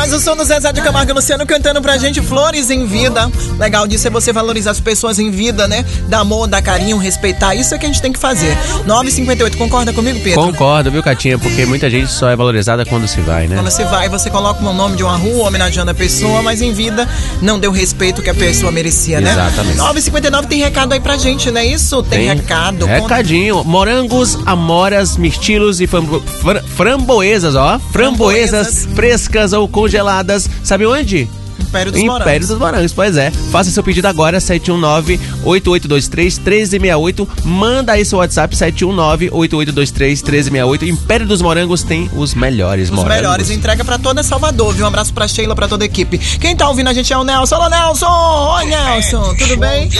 Mais um som do Zezé de Camargo e Luciano cantando pra gente Flores em Vida. Legal disso é você valorizar as pessoas em vida, né? Dar amor, dar carinho, respeitar. Isso é que a gente tem que fazer. 9h58, concorda comigo, Pedro? Concordo, viu, Catinha? Porque muita gente só é valorizada quando se vai, né? Quando você vai, você coloca o nome de uma rua homenageando a pessoa, mas em vida não deu o respeito que a pessoa merecia, né? Exatamente. 9h59 tem recado aí pra gente, não é isso? Tem recado. Recadinho. Morangos, amoras, mirtilos e framboesas, ó. Framboesas frescas ou congeladas. Sabe onde? Império dos Morangos. Império dos Morangos, pois é. Faça seu pedido agora, 719-8823-1368. Manda aí seu WhatsApp, 719-8823-1368. Império dos Morangos tem os melhores morangos. Os melhores, entrega pra toda Salvador, viu? Um abraço pra Sheila, pra toda a equipe. Quem tá ouvindo a gente é o Nelson. Alô, Nelson! Oi, Nelson, tudo bem?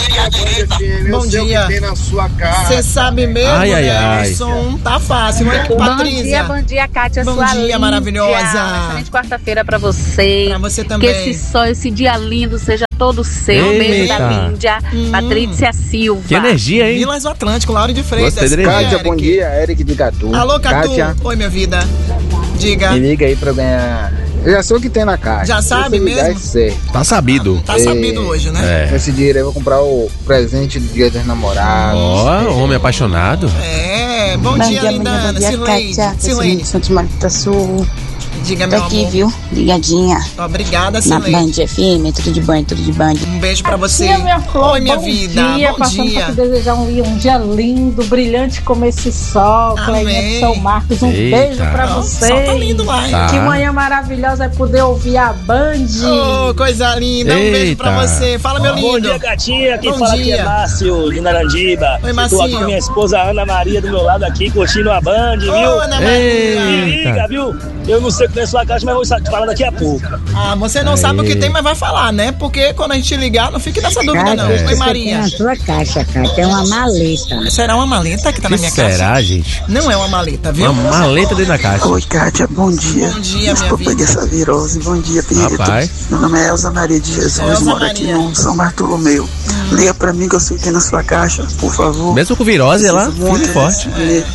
Bom dia. Você sabe mesmo, Nelson? Tá fácil, hein, Patrícia? Bom dia, Kátia, bom sua dia, linda. Maravilhosa. Excelente quarta-feira pra você. Pra você também. Que esse dia lindo seja todo seu. Eita. Beijo da Líndia, Patrícia Silva. Que energia, hein? Vilas do Atlântico, Lauro de Freitas. Kátia, bom dia, Eric de Catu. Alô, Catu. Kátia, oi, minha vida. Diga. me liga aí pra eu ganhar. Eu já sei o que tem na caixa. Já sabe mesmo? Tá sabido. Tá sabido hoje, né? Com esse dinheiro eu vou comprar o presente do Dia dos Namorados. Ó, homem apaixonado. Bom dia, lindana. Bom dia, Kátia. Silene. Santos Marta Sul. Diga, Tô meu aqui, amor. viu? Ligadinha. Obrigada, Na Silene. Band FM, tudo de bom, tudo de bom. Um beijo pra você. Minha flor, oi, minha bom vida. Dia, Bom passando dia. pra te desejar um dia lindo, brilhante como esse sol. Cleitinha de São Marcos, um Eita. beijo pra você. O sol tá lindo lá, hein? Tá. Que manhã maravilhosa é poder ouvir a Band. Oh, coisa linda. Um beijo pra Eita. você. Fala, meu lindo. Bom dia, Catinha. Quem Bom fala dia. aqui é Márcio, de Narandiba. Oi, Tô Marcinho. aqui com minha esposa Ana Maria do meu lado aqui, curtindo a Band, viu? Ô, Ana Maria. Me liga, viu? Eu não sei o que tem na sua caixa, mas vou te falar daqui a pouco. Ah, você não sabe o que tem, mas vai falar, né? Porque quando a gente ligar, não fique nessa dúvida, não. Oi, Maria. Na sua caixa, Kátia, é uma maleta. Será uma maleta que tá na minha caixa? Será, gente? Não é uma maleta, viu? Uma maleta dentro da caixa. Oi, Kátia, bom dia. Bom dia, minha Desculpa vida. essa virose. Bom dia, Pedro. Rapaz. Meu nome é Elza Maria de Jesus, Elza moro aqui Maria. no São Bartolomeu. Liga pra mim que eu sei que tem na sua caixa, por favor. Mesmo com virose lá, Preciso firme e muito forte.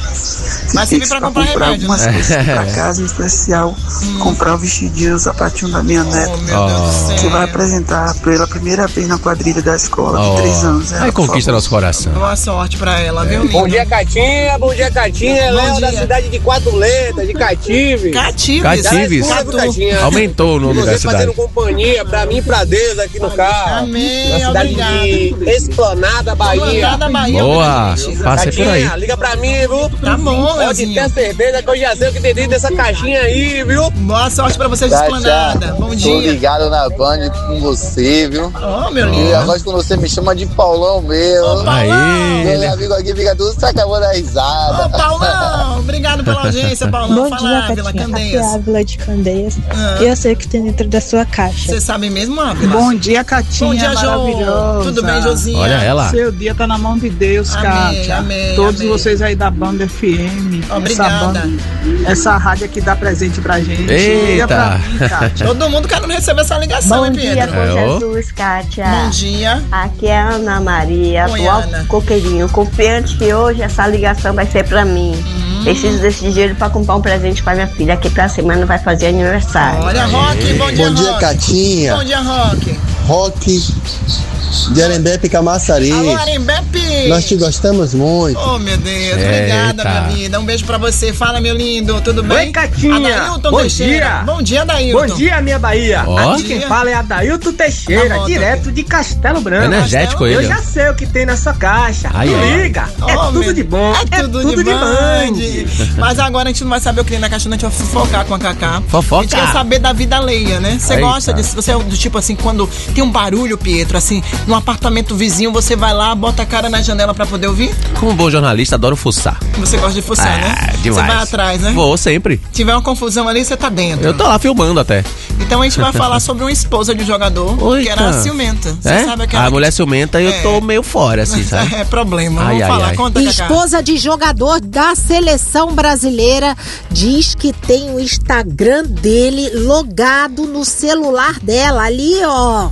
Mas serve pra comprar remédio, algumas né? coisas pra casa, em especial comprar o vestidinho, o sapatinho da minha neta, Oh, meu Deus do céu. que vai apresentar pela primeira vez na quadrilha da escola de 3 anos. Aí conquista nosso coração. Boa sorte pra ela, viu, lindo? Bom dia, Catinha. Bom dia, Catinha. Bom Léo dia. da cidade de Quatro Letras, de Catives. Catives. Catives. Catu. Aumentou o nome da Você cidade. fazendo companhia pra mim e pra Deus aqui no carro. Amém, Na cidade de Esplanada, Bahia. Da Bahia. Boa. gente. Passei por aí. Catinha, liga pra mim, viu? Tá bom, Pode Leozinho. ter certeza que eu já sei o que tem dentro dessa caixinha aí, viu? Boa sorte pra vocês de Esplanada. Bom Tô dia. ligado na Band com você, viu? Oh, meu E lindo. agora quando você me chama de Paulão mesmo. Aí. Meu amigo aqui fica tudo se acabou da risada. Ô, Paulão, obrigado pela audiência, Paulão. Bom Fala, dia, Ávila, Kátia. Aqui é Candeias. a Ávila de Candeias. Ah. Eu sei o que tem dentro da sua caixa. Você sabe mesmo, Ávila? Bom dia, Catinha. Bom dia, Jô. maravilhosa. Tudo bem, Josinha? Olha ela. Seu dia tá na mão de Deus, Amém, Kátia. amém, Todos amém. vocês aí da Banda FM. Obrigada. Essa rádio aqui dá presente pra gente. Eita. Liga pra mim, Kátia. Todo mundo querendo receber essa ligação, Bom hein, dia, Pedro? com ô. Jesus, Kátia. Bom dia. Aqui é a Ana Maria, Oi, do Ana. Alto Coqueirinho. Confiante que hoje essa ligação vai ser pra mim. Preciso desse dinheiro pra comprar um presente pra minha filha, que pra semana vai fazer aniversário. Olha, Rock, bom dia, Bom dia, Rock. Catinha. Bom dia, Rock. Rock de Arembepe Camaçari. Alô, Arembepe. Nós te gostamos muito. Oh, meu Deus, Eita. obrigada, minha vida. Um beijo pra você. Fala, meu lindo, tudo bem? Oi, Catinha. Adailton Bom Teixeira. dia. Bom dia, Adailton. Bom dia, minha Bahia. Ó. Aqui quem fala é Adailton Teixeira, Tá bom, direto de Castelo Branco. Energético Eu ele. já sei o que tem na sua caixa. Ai, Me ai. liga. É Oh, tudo meu- de bom. É tudo de Band. Mas agora a gente não vai saber o que tem na caixa, não. A gente vai fofocar com a Cacá. Fofocar. A gente quer saber da vida alheia, né? Você Eita. gosta disso? Você é do tipo assim, quando tem um barulho, Pietro, assim, num apartamento vizinho, você vai lá, bota a cara na janela pra poder ouvir? Como um bom jornalista, adoro fuçar. Você gosta de fuçar, né? Demais. Você vai atrás, né? Vou sempre. Se tiver uma confusão ali, você tá dentro. Eu tô lá filmando até. Então a gente vai falar sobre uma esposa de um jogador que Eita. era ciumenta. Você É? sabe aquela A mulher ciumenta e eu tô meio fora, assim, sabe? É problema. Ai, Vamos ai, falar. ai. Conta, Cacá. Esposa de jogador da seleção brasileira diz que tem o Instagram dele logado no celular dela, ali, ó.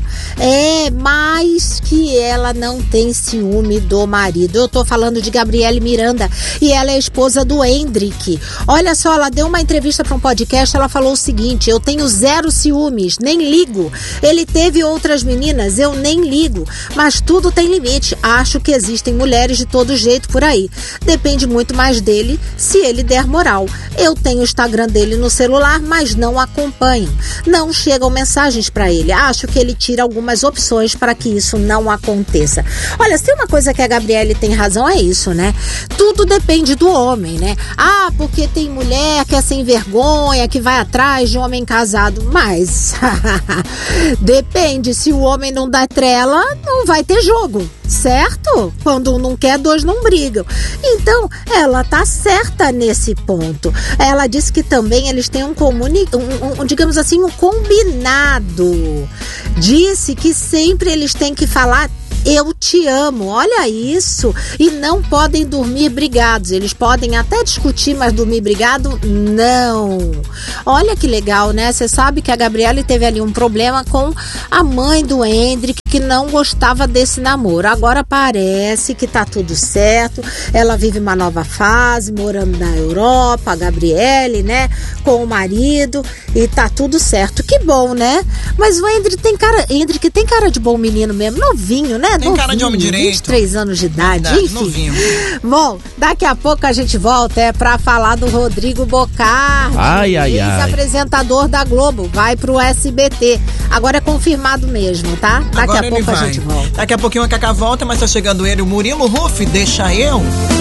Mas que ela não tem ciúme do marido. Eu tô falando de Gabriele Miranda e ela é esposa do Hendrick. Olha só, ela deu uma entrevista para um podcast, ela falou o seguinte: eu tenho 0 ciúmes, nem ligo. Ele teve outras meninas, eu nem ligo. Mas tudo tem limite. Acho que existem mulheres de todo jeito por aí. Depende muito mais dele, se ele der moral. Eu tenho o Instagram dele no celular, mas não acompanho. Não chegam mensagens para ele. Acho que ele tira algumas opções para que isso não aconteça. Olha, se tem uma coisa que a Gabriele tem razão, é isso, né? Tudo depende do homem, né? Ah, porque tem mulher que é sem vergonha, que vai atrás de um homem casado. Mas depende, se o homem não dá trela, não vai ter jogo, certo? Quando um não quer, dois não brigam. Então, ela tá certa nesse ponto. Ela disse que também eles têm digamos assim, um combinado. Disse que sempre eles têm que falar eu te amo, olha isso. E não podem dormir brigados. Eles podem até discutir, mas dormir brigado, não. Olha que legal, né? Você sabe que a Gabriele teve ali um problema com a mãe do Hendrik, que não gostava desse namoro. Agora parece que tá tudo certo. Ela vive uma nova fase, morando na Europa, a Gabriele, né? Com o marido, e tá tudo certo. Que bom, né? Mas o Hendrik tem cara de bom menino mesmo, novinho, né? Tem cara de homem direito. 23 anos de idade, enfim. Novinho. Bom, daqui a pouco a gente volta pra falar do Rodrigo Bocardi, ex-apresentador da Globo, vai pro SBT. Agora é confirmado mesmo, tá? Daqui a pouco a gente volta. Daqui a pouquinho a Cacá volta, mas tá chegando ele, o Murilo Ruff, deixa eu.